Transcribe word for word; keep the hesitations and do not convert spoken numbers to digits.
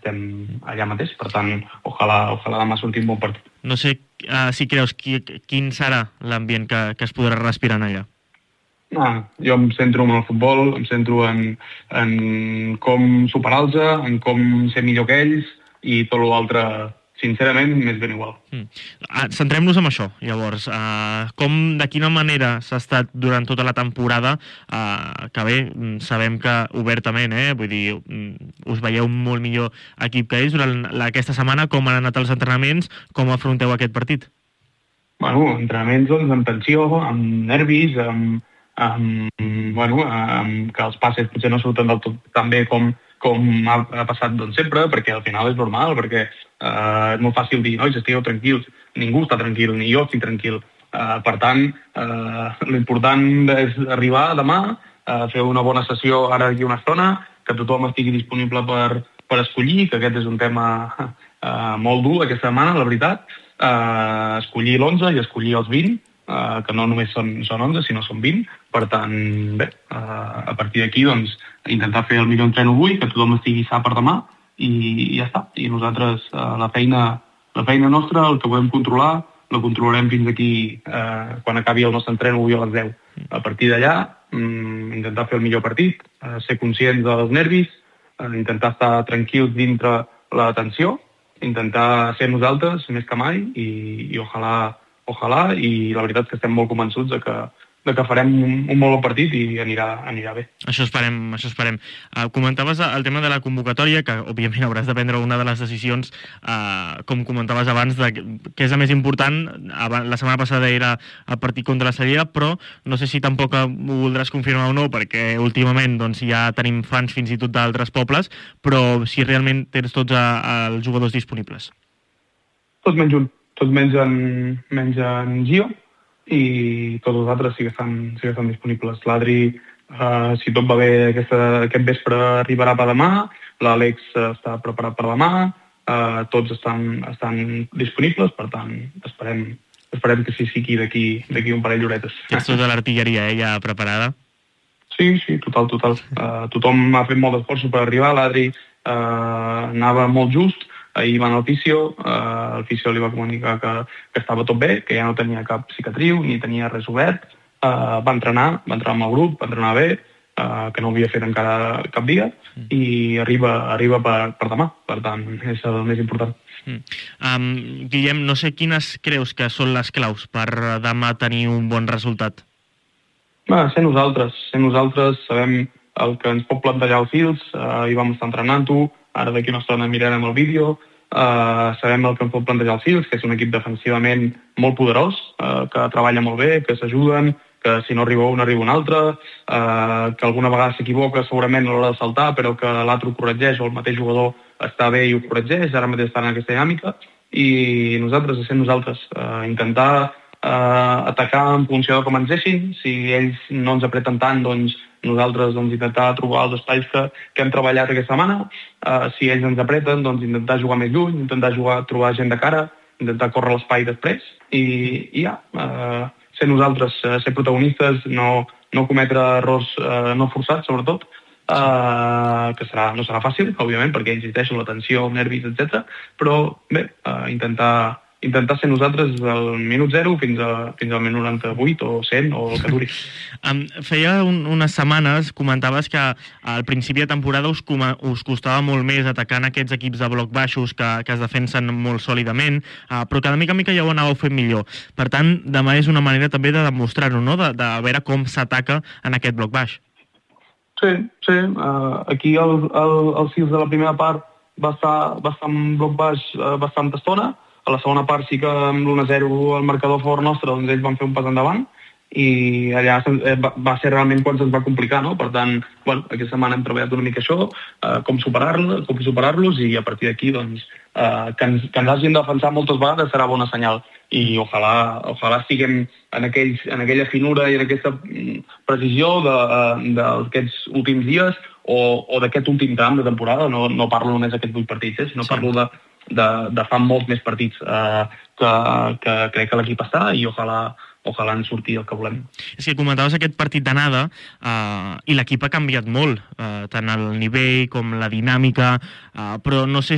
estem allà mateix, per tant, ojalà, ojalà demà surti un bon partit. No sé uh, si creus qui, quin serà l'ambient que, que es podrà respirar allà. Ah, jo em centro en el futbol, em centro en, en com superar-los, en com ser millor que ells, i tot l'altre, sincerament, m'és ben igual. Mm. Ah, centrem-nos en això, llavors. Uh, com, de quina manera s'ha estat durant tota la temporada, uh, que bé, sabem que obertament, eh, vull dir, us veieu molt millor equip que ells, durant la, aquesta setmana, com han anat els entrenaments, com afronteu aquest partit? Bueno, entrenaments, doncs, amb tensió, amb nervis, amb Um, bueno, um, que els passes potser no surten del tot tan bé com, com ha, ha passat doncs, sempre, perquè al final és normal, perquè uh, és molt fàcil dir, nois, estigueu tranquils, ningú està tranquil, ni jo estic tranquil. Uh, per tant, uh, l'important és arribar demà, uh, fer una bona sessió ara d'aquí una estona, que tothom estigui disponible per, per escollir, que aquest és un tema uh, molt dur aquesta setmana, la veritat, uh, escollir l'onze i escollir els vint, Uh, que no només són, són onze, sinó són vint. Per tant, bé, uh, a partir d'aquí, doncs, intentar fer el millor entreno avui, que tothom estigui sa per demà, i, i ja està. I nosaltres, uh, la feina la feina nostra, el que podem controlar, la controlarem fins aquí, uh, quan acabi el nostre entreno avui a les deu. A partir d'allà, um, intentar fer el millor partit, uh, ser conscients dels nervis, uh, intentar estar tranquils dintre la tensió, intentar ser nosaltres més que mai, i, i ojalà ojalà, i la veritat és que estem molt convençuts de que, de que farem un, un molt bon partit i anirà, anirà bé. Això esperem, això esperem. Uh, comentaves el tema de la convocatòria, que òbviament hauràs de prendre una de les decisions, uh, com comentaves abans, de, que és la més important. La setmana passada era el partit contra la Cellera, però no sé si tampoc ho voldràs confirmar o no, perquè últimament doncs, ja tenim fans fins i tot d'altres pobles, però si realment tens tots a, a els jugadors disponibles. Tots menys un. Tots menys en, menys en Gio, i tots els altres sí que estan, sí que estan disponibles. L'Adri, uh, si tot va bé, aquesta, aquest vespre arribarà per demà, l'Àlex està preparat per demà, uh, tots estan, estan disponibles, per tant, esperem, esperem que sí sigui d'aquí d'aquí un parell d'horetes. Tens tota l'artilleria, eh, ja preparada? Sí, sí, total, total. Uh, tothom ha fet molt d'esforços per arribar, l'Adri uh, anava molt just, ahir van al fisio, uh, el fisio li va comunicar que, que estava tot bé, que ja no tenia cap cicatriu, ni tenia res obert, uh, va entrenar, va entrenar amb el grup, va entrenar bé, uh, que no havia fet encara cap dia, mm. i arriba, arriba per, per demà, per tant, és el més important. Mm. Um, Guillem, no sé quines creus que són les claus per demà tenir un bon resultat? Va, ser nosaltres, ser nosaltres, sabem el que ens pot plantejar els Fils, uh, hi vam estar entrenant-ho, ara d'aquí una estona mirarem el vídeo, uh, sabem el que ens pot plantejar els Fils, que és un equip defensivament molt poderós, uh, que treballa molt bé, que s'ajuden, que si no arriba un arriba un altre, uh, que alguna vegada s'equivoca segurament a l'hora de saltar, però que l'altre ho corregeix o el mateix jugador està bé i ho corregeix, ara mateix està en aquesta dinàmica, i nosaltres, sent nosaltres, uh, intentar uh, atacar en funció de com ens deixin, si ells no ens apreten tant, doncs nosaltres doncs, intentar trobar els espais que, que hem treballat aquesta setmana, uh, si ells ens apreten, doncs intentar jugar més lluny, intentar jugar, trobar gent de cara, intentar córrer l'espai després, i, i ja, uh, ser nosaltres, uh, ser protagonistes, no, no cometre errors uh, no forçats, sobretot, uh, que serà, no serà fàcil, òbviament, perquè insisteixo, la tensió, els nervis, etcètera, però bé, uh, intentar intentar ser nosaltres del minut zero fins, a, fins al minut noranta-vuit o cent o el que duri. Um, feia un, unes setmanes comentaves que al principi de temporada us, us costava molt més atacant aquests equips de bloc baixos que, que es defensen molt sòlidament, uh, però que de mica en mica ja ho anàveu fent millor. Per tant, demà és una manera també de demostrar-ho, no? de, de veure com s'ataca en aquest bloc baix. Sí, sí. Uh, aquí el, el, el Fils de la primera part va estar, va estar en bloc baix uh, bastanta estona. A la segona part sí que amb l'u a zero el marcador a favor nostre, doncs ells van fer un pas endavant, i allà va ser realment quan se'ns va complicar, no? Per tant, bueno, aquesta setmana hem treballat una mica això, eh, com superar-los, com superar-los, i a partir d'aquí, doncs, eh, que, ens, que ens hagin de defensar moltes vegades serà bona senyal, i ojalà, ojalà estiguem en, aquells, en aquella finura i en aquesta precisió d'aquests últims dies, o, o d'aquest últim tram de temporada, no, no parlo només d'aquests vuit partits, eh, sinó sí. parlo de De, de fa molts més partits eh, que, que crec que l'equip està, i ojalà, ojalà en surti el que volem. És que comentaves aquest partit d'anada eh, i l'equip ha canviat molt, eh, tant el nivell com la dinàmica, eh, però no sé